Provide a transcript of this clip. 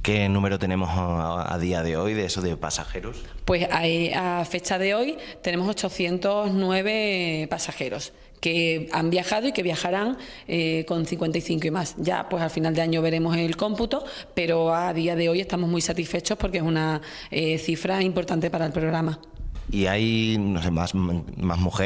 ¿Qué número tenemos a día de hoy de eso de pasajeros? Pues a fecha de hoy tenemos 809 pasajeros que han viajado y que viajarán con 55 y más. Ya pues al final de año veremos el cómputo, pero a día de hoy estamos muy satisfechos porque es una cifra importante para el programa. Y hay, no sé, más mujeres